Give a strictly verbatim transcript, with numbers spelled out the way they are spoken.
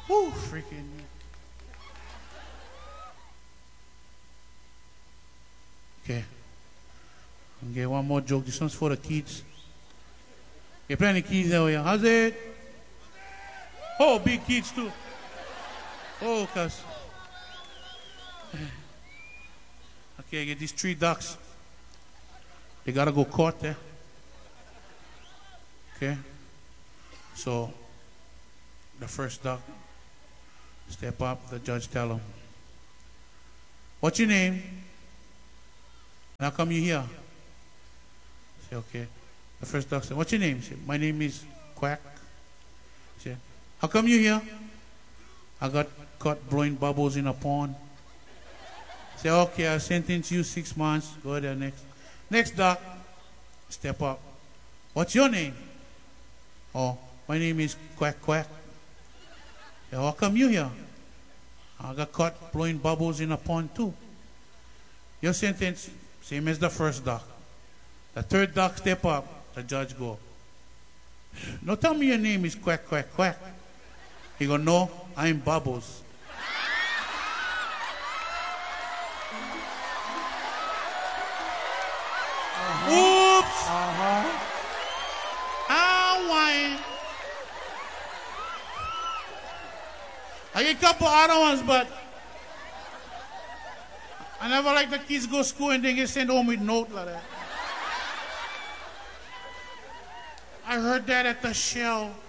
Whew, freaking. Okay. I'll get one more joke. This one's for the kids. You plenty kids there, yeah. How's it? Oh, big kids too. Oh, cuz. Okay, I get these three ducks. They gotta go court there. Okay? So, the first duck, step up, the judge tell him, what's your name? And how come you here? Say, okay. The first duck said, what's your name? Say, my name is Quack. Say, how come you here? I got caught blowing bubbles in a pond. Say, okay, I'll sentence you six months. Go there next. Next duck, step up. What's your name? Oh, my name is Quack Quack. Say, how come you here? I got caught blowing bubbles in a pond too. Your sentence, same as the first duck. The third duck step up. The judge go, no, tell me your name is Quack Quack Quack. He go, no, I'm Bubbles. Uh-huh. Oops. Uh-huh. Ah, why? I get a couple other ones, but I never like the kids go to school and they get sent home with note like that. I heard that at the Shell.